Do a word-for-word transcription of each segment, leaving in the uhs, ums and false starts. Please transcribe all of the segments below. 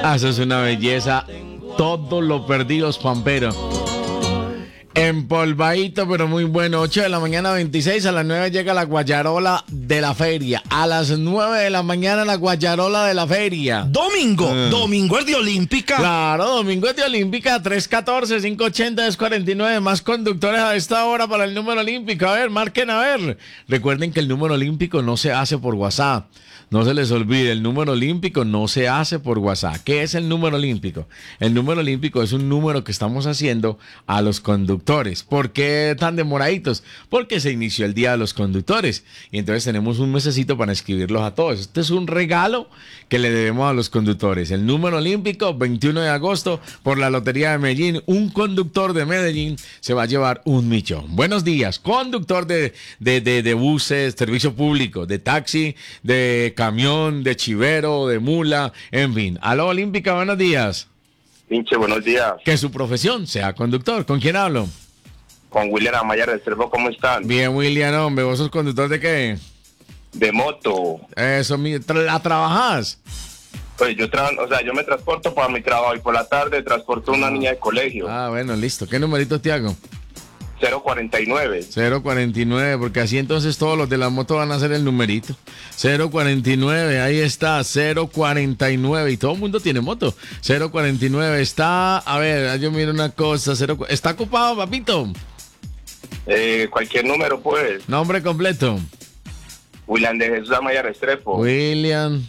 Ah, eso es una belleza. Todos los perdidos, Pampero. Empolvadito, pero muy bueno. ocho de la mañana, veintiséis. A las nueve llega la guayarola de la feria. A las nueve de la mañana la guayarola de la feria. Domingo. Uh. Domingo es de Olímpica. Claro, domingo es de Olímpica. tres uno cuatro, cinco ocho cero, dos cuatro nueve. Más conductores a esta hora para el número olímpico. A ver, marquen a ver. Recuerden que el número olímpico no se hace por WhatsApp. No se les olvide, el número olímpico no se hace por WhatsApp. ¿Qué es el número olímpico? El número olímpico es un número que estamos haciendo a los conductores. ¿Por qué tan demoraditos? Porque se inició el Día de los Conductores y entonces tenemos un mesecito para escribirlos a todos. Este es un regalo que le debemos a los conductores. El número olímpico, veintiuno de agosto, por la Lotería de Medellín. Un conductor de Medellín se va a llevar un millón. Buenos días, conductor de, de, de, de buses, servicio público, de taxi, de camión, de chivero, de mula, en fin. Aló, Olímpica, buenos días. Pinche, buenos días. Que su profesión sea conductor. ¿Con quién hablo? Con William Amaya Restrepo, ¿cómo están? Bien, William, hombre. ¿Vos sos conductor de qué? De moto. Eso, ¿la trabajás? Pues yo, tra o sea, yo me transporto para mi trabajo y por la tarde transporto a una niña de colegio. Ah, bueno, listo. ¿Qué numerito te hago? cero cuarenta y nueve. cero cuarenta y nueve, porque así entonces todos los de la moto van a hacer el numerito. cero cuarenta y nueve, ahí está, cero cuarenta y nueve, y todo el mundo tiene moto. cero cuarenta y nueve está, a ver, yo miro una cosa, cero, ¿está ocupado, papito? Eh, cualquier número, pues. Nombre completo. William de Jesús Amaya Restrepo. William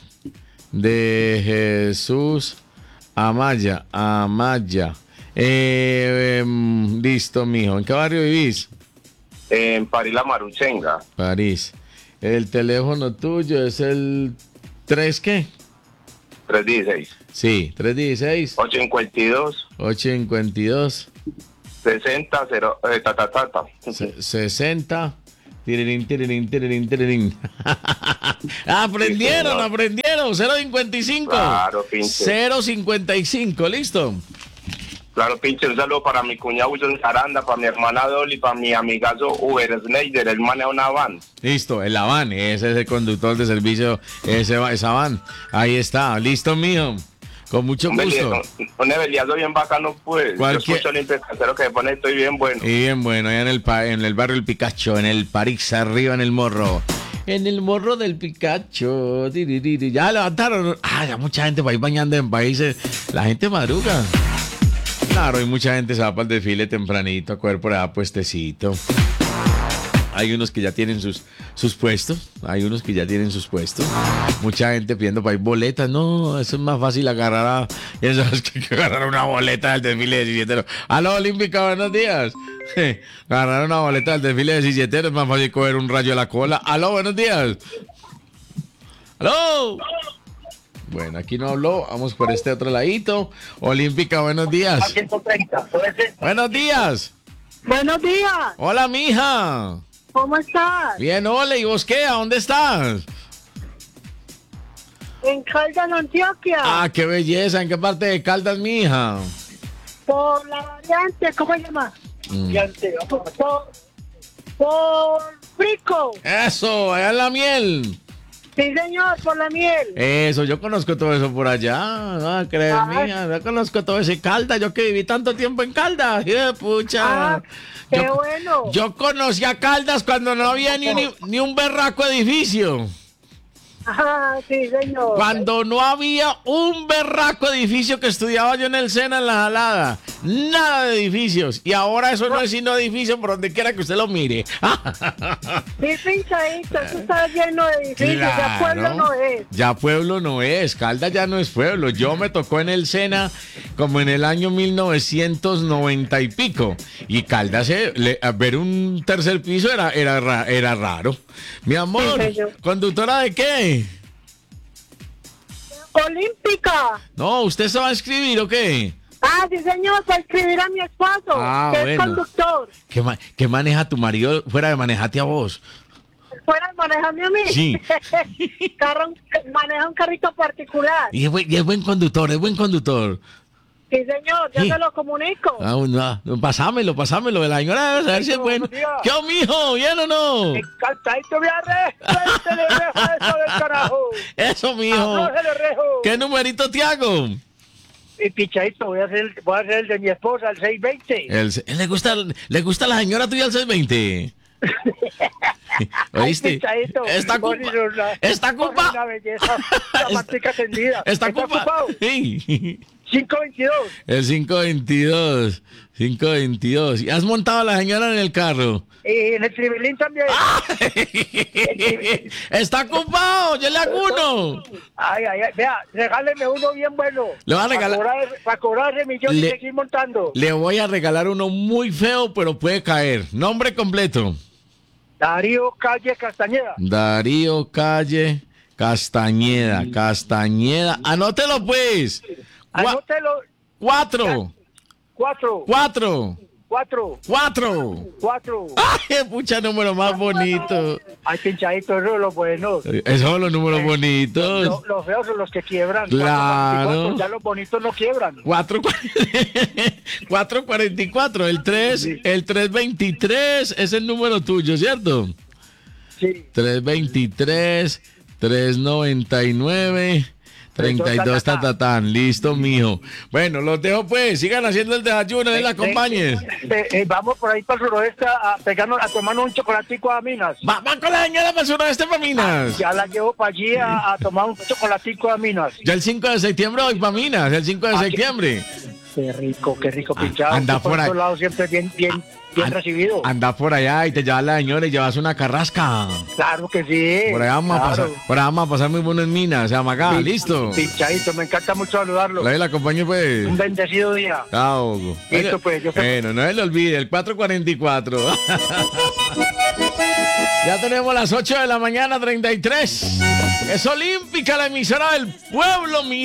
de Jesús Amaya, Amaya. Eh, eh, listo, mijo. ¿En qué barrio vivís? En París, La Maruchenga. París. El teléfono tuyo es el tres, ¿qué? tres dieciséis. Sí, tres dieciséis. ocho cincuenta y dos. ocho cincuenta y dos. sesenta, cero, eh, ta, ta, ta, ta. sesenta. Tirirín, tirirín, tirirín, tirirín. Aprendieron, sí, aprendieron. cero cincuenta y cinco. Claro, pinche. cero cincuenta y cinco, listo. Claro, pinche, un saludo para mi cuñado Wilson Aranda, para mi hermana Dolly, para mi amigazo Uber Schneider, él maneja una van. Listo, el la van, ese es el conductor de servicio, ese, esa van. Ahí está, listo, mío. Con mucho un gusto. Beliazo, un beliazo bien bacano, pues. Cualquier... Yo escucho el intercasero que pone, estoy bien bueno. Y bien bueno, allá en el, en el barrio El Picacho, en el París, arriba en el morro. En el morro del Picacho. Ya levantaron. Ah, ya mucha gente va a ir bañando en países. La gente madruga. Claro, y mucha gente se va para el desfile tempranito a coger por allá puestecito. Hay unos que ya tienen sus, sus puestos. Hay unos que ya tienen sus puestos. Mucha gente pidiendo para ir boletas. No, eso es más fácil agarrar a... Eso es que agarrar una boleta del desfile de diecisiete. Aló, Olímpica, buenos días. Agarrar una boleta del desfile de diecisiete es más fácil coger un rayo a la cola. Aló, buenos días. Aló. Bueno, aquí no habló. Vamos por este otro ladito. Olímpica, buenos días. Buenos días. Buenos días. Hola, mija. ¿Cómo estás? Bien, hola. ¿Y vos qué? ¿A dónde estás? En Caldas, Antioquia. Ah, qué belleza. ¿En qué parte de Caldas, mija? Por la variante, ¿cómo se llama? Mm. Variante, por, por, por Frico. Eso, allá en La Miel. Sí, señor, por La Miel. Eso, yo conozco todo eso por allá. Ah, crees, Ah. mía. Yo conozco todo ese Caldas. Yo que viví tanto tiempo en Caldas. ¡Eh, pucha! Ah, qué yo, bueno. Yo conocí a Caldas cuando no había ni un, ni un berraco edificio. Ah, sí, señor. Cuando no había un berraco edificio que estudiaba yo en el SENA, en la Jalada. Nada de edificios. Y ahora eso no es sino edificio por donde quiera que usted lo mire. Sí, pinchadito, eso está lleno de edificios. Claro. Ya pueblo no es. Ya pueblo no es. Caldas ya no es pueblo. Yo me tocó en el SENA como en el año mil novecientos noventa y pico. Y Caldas, eh, le, a ver un tercer piso era, era, era raro. Mi amor, Sí, señor. ¿conductora de qué? Olímpica. No, ¿usted se va a inscribir o qué? Ah, sí, señor, para escribir a mi esposo, Ah, que bueno. es conductor. ¿Qué, ma- qué maneja tu marido fuera de manejarte a vos? Fuera de manejarme a mí. Sí. Carro, maneja un carrito particular. Y es buen, y es buen conductor, es buen conductor. Sí, señor, yo Sí. se lo comunico. Ah, no, no, pasámelo, pasámelo de la señora, a ver si es bueno. ¿Qué, mijo? ¿Bien o no? Encantadito, viarre. Suéltele rejo a eso del carajo. Eso, mijo. Aflójele rejo. ¿Qué numerito te hago? y Pichadito, voy a hacer, el- voy a hacer el de mi esposa, el seis veinte. El, ¿le, gusta, ¿Le gusta a la señora tuya el seis veinte? ¿Oíste? Ay, Pichadito, Está vos ocupa- eres una- está vos eres ocupa- una belleza, la manteca tendida. Está ¿Está ocupado. ocupado? Sí. cinco veintidós. El cinco veintidós. cinco veintidós. ¿Y has montado a la señora en el carro? Y en el tribilín también. Ah. Está ocupado, yo le hago uno. Ay, ay, ay, vea, regáleme uno bien bueno. Le voy a regalar- Para cobrar, para cobrar ese millón Le- y seguir montando. Le voy a regalar uno muy feo, pero puede caer. Nombre completo. Darío Calle Castañeda. Darío Calle Castañeda. Castañeda. Anótelo pues. Cua- Anótelo. cuatro. Cuatro. Cuatro. Cuatro. Cuatro. Cuatro. ¡Ay, pucha número más bonito! Ay, Pinchadito, eso es lo bueno. Esos son los números bonitos. Lo- Los feos son los que quiebran. Claro. Cuatro, cuatro, ya los bonitos no quiebran. cuatro cuarenta y cuatro, el tres, el tres veintitrés es el número tuyo, ¿cierto? Sí. tres veintitrés, tres noventa y nueve, treinta y dos, tatatán. Listo, mijo. Bueno, los dejo pues. Sigan haciendo el desayuno, él la acompañe. Eh, eh, vamos por ahí para el suroeste a, pegarnos, a tomarnos un chocolatico a Minas. Va, va con la señora Masura de este Paminas. Ya la llevo para allí a, a tomar un chocolatico a Minas. Ya el cinco de septiembre voy para Minas, el cinco de Ah, septiembre. Qué rico, qué rico, Pinchado. anda Tú por por ahí. esos lados siempre bien, bien, bien An- recibido. Anda por allá y te llevas la señora y llevas una carrasca. Claro que sí. Por allá vamos, a, claro. pasar, por allá vamos a pasar muy bueno en Minas, se llama acá, Sí, listo. Pinchadito, me encanta mucho saludarlo. La, la acompaño pues. Un bendecido día. Chao. Listo, pues, yo- Bueno, no se le olvide, el cuatro cuarenta y cuatro. Ya tenemos las ocho de la mañana, treinta y tres. Es olímpica la emisora del pueblo, mi